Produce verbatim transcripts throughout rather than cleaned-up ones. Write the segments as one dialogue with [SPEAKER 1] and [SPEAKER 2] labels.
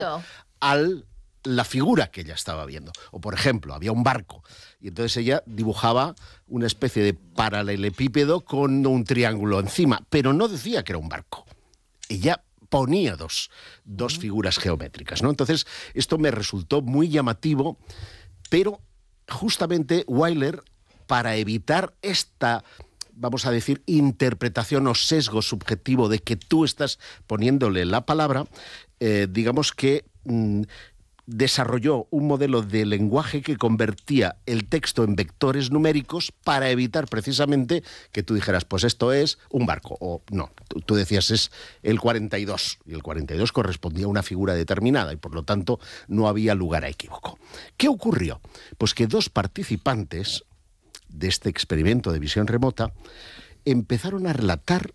[SPEAKER 1] al la figura que ella estaba viendo. O, por ejemplo, había un barco y entonces ella dibujaba una especie de paralelepípedo con un triángulo encima, pero no decía que era un barco. Ella ponía dos, dos figuras geométricas, ¿no? Entonces, esto me resultó muy llamativo, pero justamente Wyler, para evitar esta, vamos a decir, interpretación o sesgo subjetivo de que tú estás poniéndole la palabra, eh, digamos que mmm, desarrolló un modelo de lenguaje que convertía el texto en vectores numéricos para evitar precisamente que tú dijeras, pues esto es un barco, o no, tú, tú decías es el cuarenta y dos, y el cuarenta y dos correspondía a una figura determinada y por lo tanto no había lugar a equívoco. ¿Qué ocurrió? Pues que dos participantes de este experimento de visión remota empezaron a relatar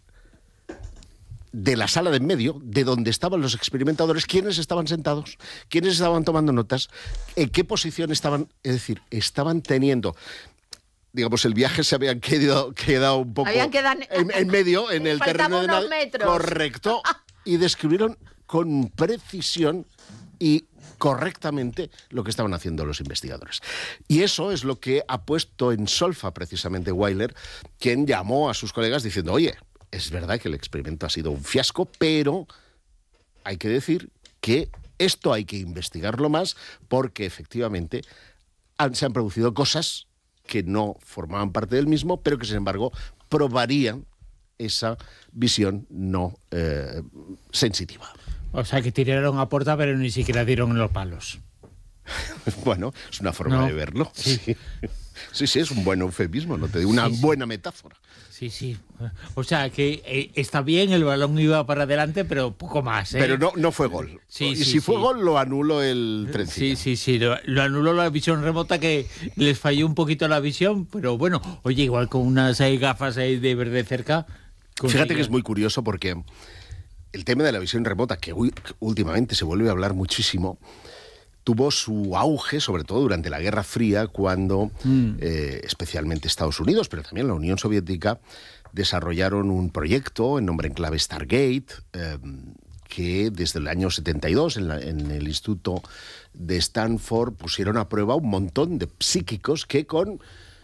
[SPEAKER 1] de la sala de en medio, de donde estaban los experimentadores, quiénes estaban sentados, quiénes estaban tomando notas, en qué posición estaban, es decir, estaban teniendo, digamos, el viaje se habían quedado, quedado un poco
[SPEAKER 2] quedado,
[SPEAKER 1] en, en medio, en el terreno de
[SPEAKER 2] unos metros.
[SPEAKER 1] Correcto, y describieron con precisión y correctamente lo que estaban haciendo los investigadores. Y eso es lo que ha puesto en solfa precisamente Wyler, quien llamó a sus colegas diciendo, oye, es verdad que el experimento ha sido un fiasco, pero hay que decir que esto hay que investigarlo más porque efectivamente han, se han producido cosas que no formaban parte del mismo, pero que sin embargo probarían esa visión no eh, sensitiva.
[SPEAKER 3] O sea, que tiraron a puerta pero ni siquiera dieron en los palos.
[SPEAKER 1] Bueno, es una forma
[SPEAKER 3] no.
[SPEAKER 1] de verlo.
[SPEAKER 3] Sí.
[SPEAKER 1] Sí. sí, sí, es un buen eufemismo, no te digo, una
[SPEAKER 3] sí, sí.
[SPEAKER 1] buena metáfora.
[SPEAKER 3] Sí, sí. O sea, que eh, está bien, el balón iba para adelante, pero poco más, ¿eh?
[SPEAKER 1] Pero no, no fue gol.
[SPEAKER 3] Sí,
[SPEAKER 1] y
[SPEAKER 3] sí,
[SPEAKER 1] si
[SPEAKER 3] sí.
[SPEAKER 1] fue gol, lo anuló el trencito.
[SPEAKER 3] Sí, sí, sí. Lo, lo anuló la visión remota, que les falló un poquito la visión, pero bueno, oye, igual con unas ahí, gafas ahí de ver de cerca.
[SPEAKER 1] Fíjate consigue. Que es muy curioso porque el tema de la visión remota, que últimamente se vuelve a hablar muchísimo, tuvo su auge, sobre todo durante la Guerra Fría, cuando mm. eh, especialmente Estados Unidos, pero también la Unión Soviética, desarrollaron un proyecto en nombre en clave Stargate, eh, que desde el año setenta y dos, en, la, en el Instituto de Stanford, pusieron a prueba un montón de psíquicos que con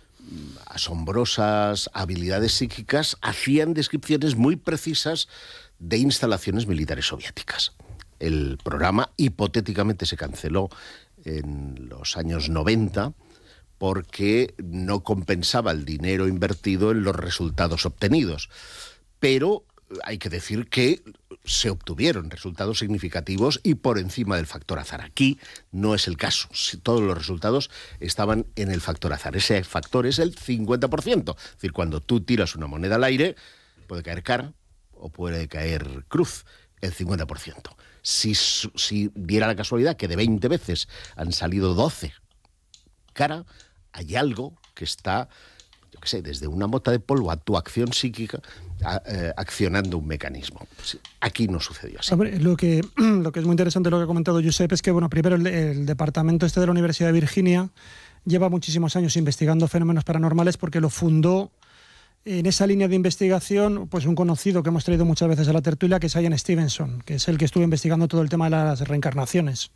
[SPEAKER 1] asombrosas habilidades psíquicas hacían descripciones muy precisas de instalaciones militares soviéticas. El programa hipotéticamente se canceló en los años noventa porque no compensaba el dinero invertido en los resultados obtenidos. Pero hay que decir que se obtuvieron resultados significativos y por encima del factor azar. Aquí no es el caso. Todos los resultados estaban en el factor azar. Ese factor es el cincuenta por ciento. Es decir, cuando tú tiras una moneda al aire, puede caer cara o puede caer cruz, el cincuenta por ciento. Si, si diera la casualidad que de veinte veces han salido doce cara, hay algo que está, yo qué sé, desde una mota de polvo a tu acción psíquica, a, eh, accionando un mecanismo. Aquí no sucedió así.
[SPEAKER 4] Hombre, lo que, lo que es muy interesante lo que ha comentado Josep es que, bueno, primero el, el departamento este de la Universidad de Virginia lleva muchísimos años investigando fenómenos paranormales porque lo fundó en esa línea de investigación, pues un conocido que hemos traído muchas veces a la tertulia, que es Ian Stevenson, que es el que estuvo investigando todo el tema de las reencarnaciones.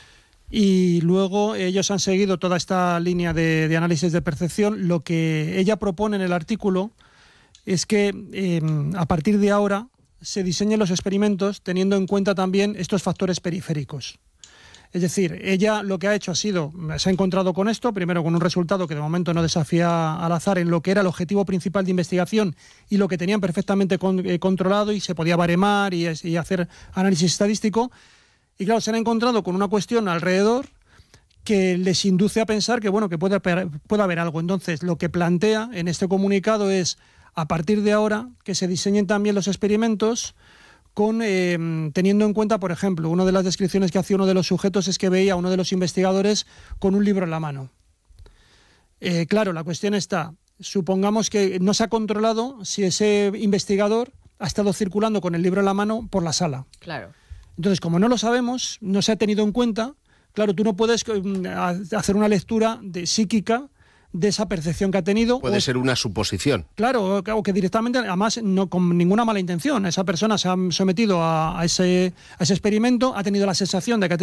[SPEAKER 4] Y luego ellos han seguido toda esta línea de, de análisis de percepción. Lo que ella propone en el artículo es que eh, a partir de ahora se diseñen los experimentos teniendo en cuenta también estos factores periféricos. Es decir, ella lo que ha hecho ha sido, se ha encontrado con esto, primero con un resultado que de momento no desafía al azar en lo que era el objetivo principal de investigación y lo que tenían perfectamente con, eh, controlado y se podía baremar y, y hacer análisis estadístico. Y claro, se han encontrado con una cuestión alrededor que les induce a pensar que, bueno, que puede, puede haber algo. Entonces, lo que plantea en este comunicado es, a partir de ahora, que se diseñen también los experimentos con eh, teniendo en cuenta, por ejemplo, una de las descripciones que hacía uno de los sujetos es que veía a uno de los investigadores con un libro en la mano. Eh, claro, la cuestión está, supongamos que no se ha controlado si ese investigador ha estado circulando con el libro en la mano por la sala.
[SPEAKER 2] Claro.
[SPEAKER 4] Entonces, como no lo sabemos, no se ha tenido en cuenta, claro, tú no puedes hacer una lectura de, psíquica de esa percepción que ha tenido.
[SPEAKER 1] Puede
[SPEAKER 4] o,
[SPEAKER 1] ser una suposición.
[SPEAKER 4] Claro, o, o que directamente, además, no con ninguna mala intención, esa persona se ha sometido a, a, ese, a ese experimento, ha tenido la sensación de que ha